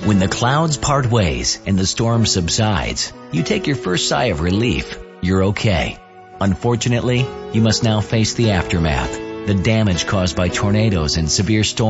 When the clouds part ways and the storm subsides, you take your first sigh of relief. You're okay. Unfortunately, you must now face the aftermath, the damage caused by tornadoes and severe storms.